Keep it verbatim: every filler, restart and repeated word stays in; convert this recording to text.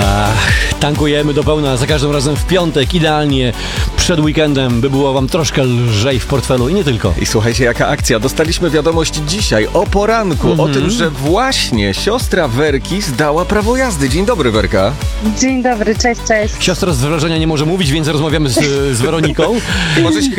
Ach, tankujemy do pełna za każdym razem w piątek, idealnie przed weekendem, by było wam troszkę lżej w portfelu i nie tylko. I słuchajcie, jaka akcja. Dostaliśmy wiadomość dzisiaj o poranku, Mhm. o tym, że właśnie siostra Werki zdała prawo jazdy. Dzień dobry, Werka. Dzień dobry, cześć, cześć. Siostra z wrażenia nie może mówić, więc rozmawiamy z, z Weroniką. Możesz